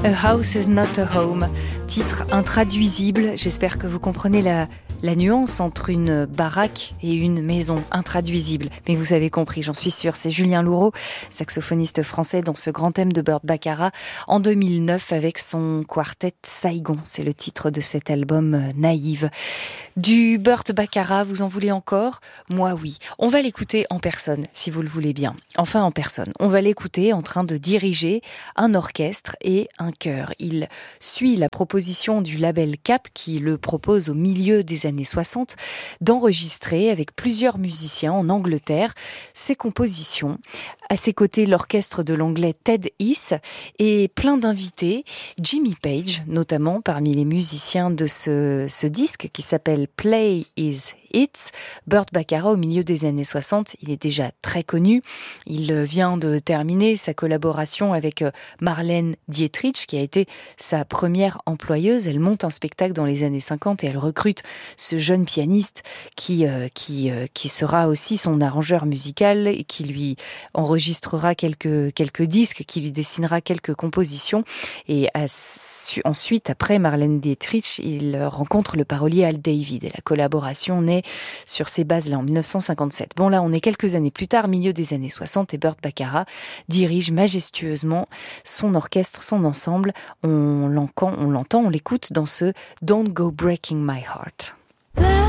A House is not a home, titre intraduisible. J'espère que vous comprenez la nuance entre une baraque et une maison intraduisible. Mais vous avez compris, j'en suis sûre. C'est Julien Louraud, saxophoniste français dans ce grand thème de Burt Bacharach en 2009 avec son quartet Saigon. C'est le titre de cet album Naïve. Du Burt Bacharach, vous en voulez encore ? Moi oui. On va l'écouter en personne, si vous le voulez bien. Enfin en personne. On va l'écouter en train de diriger un orchestre et un chœur. Il suit la proposition du label Cap qui le propose au milieu des années 60 d'enregistrer avec plusieurs musiciens en Angleterre ses compositions. À ses côtés, l'orchestre de l'anglais Ted Heath et plein d'invités. Jimmy Page, notamment, parmi les musiciens de ce disque qui s'appelle Play Is It. Burt Bacharach, au milieu des années 60, il est déjà très connu. Il vient de terminer sa collaboration avec Marlène Dietrich, qui a été sa première employeuse. Elle monte un spectacle dans les années 50 et elle recrute ce jeune pianiste qui sera aussi son arrangeur musical et qui lui enregistrera quelques disques, qui lui dessinera quelques compositions. Et ensuite, après Marlène Dietrich, il rencontre le parolier Al David. Et la collaboration naît sur ces bases-là en 1957. Bon, là, on est quelques années plus tard, milieu des années 60, et Burt Bacharach dirige majestueusement son orchestre, son ensemble. On l'entend, on l'écoute dans ce Don't Go Breaking My Heart.